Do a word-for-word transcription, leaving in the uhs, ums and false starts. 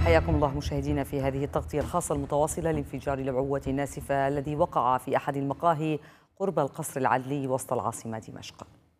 حياكم الله مشاهدينا في هذه التغطية الخاصة المتواصلة لانفجار العبوة الناسفة الذي وقع في أحد المقاهي قرب القصر العدلي وسط العاصمة دمشق.